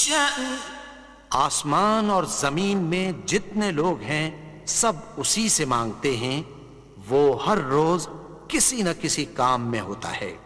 شأن आसमान और जमीन में जितने लोग हैं सब उसी से मांगते हैं। वो हर रोज किसी न किसी काम में होता है।